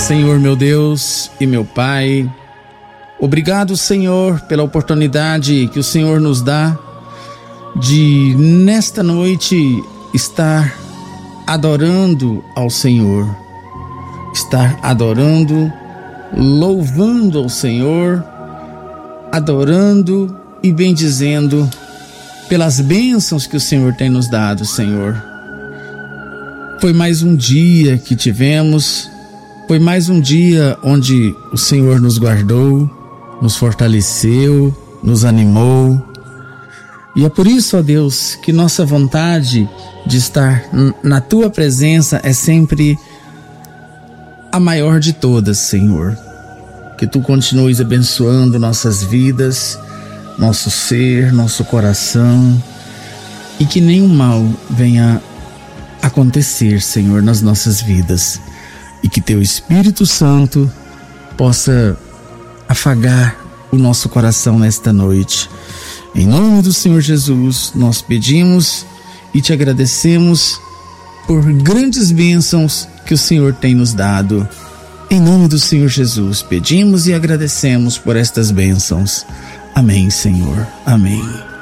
Senhor, meu Deus e meu Pai, obrigado, Senhor, pela oportunidade que o Senhor nos dá de, nesta noite, estar adorando ao Senhor, estar adorando, louvando ao Senhor, adorando e bendizendo pelas bênçãos que o Senhor tem nos dado, Senhor. Foi mais um dia que tivemos, foi mais um dia onde o Senhor nos guardou, nos fortaleceu, nos animou. E é por isso, ó Deus, que nossa vontade de estar na Tua presença é sempre a maior de todas, Senhor. Que Tu continues abençoando nossas vidas, nosso ser, nosso coração, e que nenhum mal venha acontecer, Senhor, nas nossas vidas, e que Teu Espírito Santo possa afagar o nosso coração nesta noite. Em nome do Senhor Jesus, nós pedimos e Te agradecemos por grandes bênçãos que o Senhor tem nos dado. Em nome do Senhor Jesus, pedimos e agradecemos por estas bênçãos. Amém, Senhor. Amém.